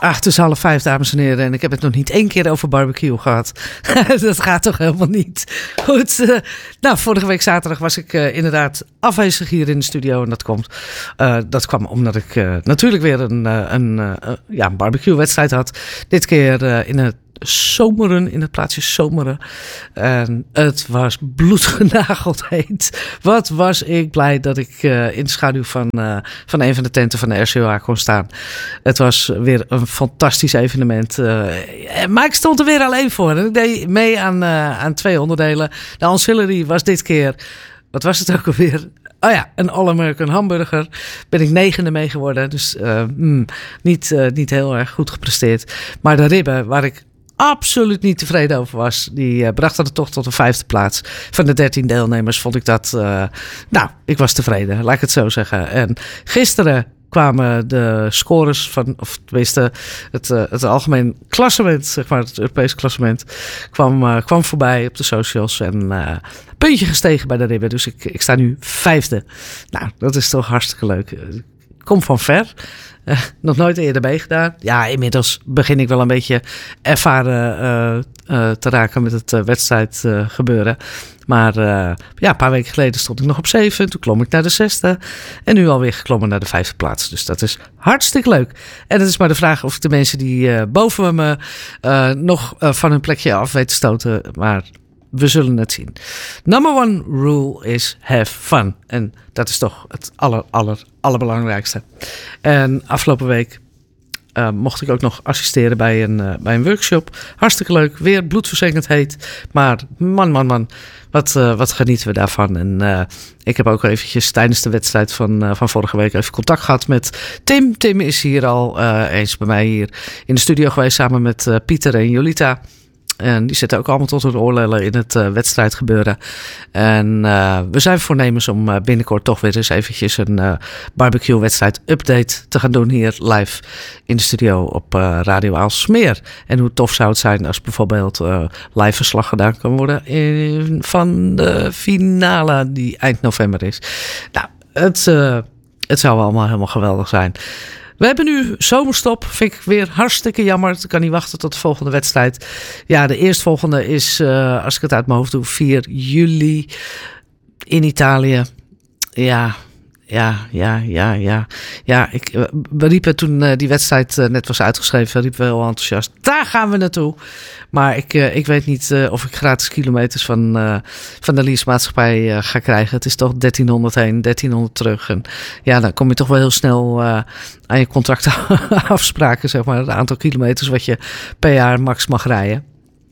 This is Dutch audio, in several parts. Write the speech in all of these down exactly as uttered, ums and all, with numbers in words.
Ach, het is half vijf, dames en heren. En ik heb het nog niet één keer over barbecue gehad. Dat gaat toch helemaal niet. Goed. Uh, nou, vorige week zaterdag was ik uh, inderdaad afwezig hier in de studio. En dat, komt, uh, dat kwam omdat ik uh, natuurlijk weer een, uh, een, uh, ja, een barbecue-wedstrijd had. Dit keer uh, in het Zomeren, in het plaatsje Zomeren. En het was bloedgenageld heet. Wat was ik blij dat ik uh, in de schaduw van, uh, van een van de tenten van de R C O A kon staan. Het was weer een fantastisch evenement. Uh, maar ik stond er weer alleen voor. En ik deed mee aan, uh, aan twee onderdelen. De ancillary was dit keer, wat was het ook alweer? Oh ja, een All-American hamburger. Ben ik negende mee geworden. Dus uh, mm, niet, uh, niet heel erg goed gepresteerd. Maar de ribben, waar ik absoluut niet tevreden over was, die uh, brachten het toch tot de vijfde plaats. Van de dertien deelnemers vond ik dat, uh, nou, ik was tevreden, laat ik het zo zeggen. En gisteren kwamen de scores van, of tenminste het, uh, het algemeen klassement, zeg maar, het Europese klassement, kwam, uh, kwam voorbij op de socials en uh, een puntje gestegen bij de ribben. Dus ik, ik sta nu vijfde. Nou, dat is toch hartstikke leuk. Ik kom van ver. Uh, nog nooit eerder meegedaan. Ja, inmiddels begin ik wel een beetje ervaren uh, uh, te raken met het uh, wedstrijd uh, gebeuren. Maar uh, ja, een paar weken geleden stond ik nog op zeven. Toen klom ik naar de zesde. En nu alweer geklommen naar de vijfde plaats. Dus dat is hartstikke leuk. En het is maar de vraag of ik de mensen die uh, boven me uh, nog uh, van hun plekje af weet te stoten. Maar we zullen het zien. Number one rule is have fun. En dat is toch het aller, aller, allerbelangrijkste. En afgelopen week uh, mocht ik ook nog assisteren bij een, uh, bij een workshop. Hartstikke leuk. Weer bloedverzengend heet. Maar man, man, man. Wat, uh, wat genieten we daarvan. En uh, ik heb ook eventjes tijdens de wedstrijd van, uh, van vorige week even contact gehad met Tim. Tim is hier al uh, eens bij mij hier in de studio geweest samen met uh, Pieter en Jolita. En die zitten ook allemaal tot hun oorlellen in het uh, wedstrijdgebeuren. En uh, we zijn voornemens om uh, binnenkort toch weer eens eventjes een uh, barbecue wedstrijd update te gaan doen hier live in de studio op uh, Radio Aalsmeer. En hoe tof zou het zijn als bijvoorbeeld uh, live verslag gedaan kan worden in, van de finale die eind november is. Nou, het, uh, het zou allemaal helemaal geweldig zijn. We hebben nu zomerstop. Vind ik weer hartstikke jammer. Ik kan niet wachten tot de volgende wedstrijd. Ja, de eerstvolgende is, uh, als ik het uit mijn hoofd doe, vier juli in Italië. Ja, ja, ja, ja, ja. Ja, ik, we riepen toen uh, die wedstrijd uh, net was uitgeschreven, riepen we heel enthousiast. Daar gaan we naartoe. Maar ik, uh, ik weet niet uh, of ik gratis kilometers van, uh, van de leasemaatschappij uh, ga krijgen. Het is toch dertienhonderd heen, dertienhonderd terug. En ja, dan kom je toch wel heel snel uh, aan je contractafspraken, zeg maar. Het aantal kilometers wat je per jaar max mag rijden.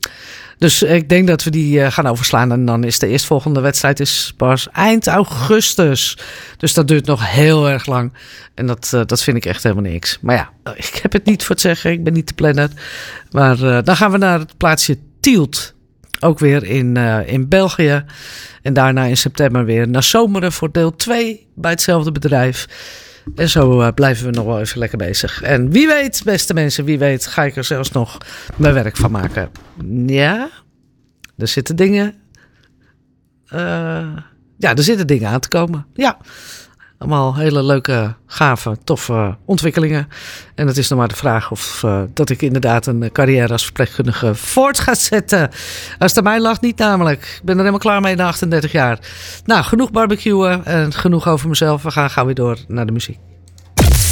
Dus ik denk dat we die uh, gaan overslaan. En dan is de eerstvolgende wedstrijd is pas eind augustus. Dus dat duurt nog heel erg lang. En dat, uh, dat vind ik echt helemaal niks. Maar ja, ik heb het niet voor het zeggen. Ik ben niet de planner. Maar uh, dan gaan we naar het plaatsje Tielt. Ook weer in, uh, in België. En daarna in september weer naar Zomeren voor deel twee bij hetzelfde bedrijf. En zo uh, blijven we nog wel even lekker bezig. En wie weet, beste mensen, wie weet, ga ik er zelfs nog mijn werk van maken. Ja, er zitten dingen. Uh, ja, er zitten dingen aan te komen. Ja, allemaal hele leuke, gave, toffe ontwikkelingen. En het is nog maar de vraag of uh, dat ik inderdaad een carrière als verpleegkundige voort ga zetten. Als het aan mij lag, niet namelijk. Ik ben er helemaal klaar mee na achtendertig jaar. Nou, genoeg barbecuen en genoeg over mezelf. We gaan gauw weer door naar de muziek.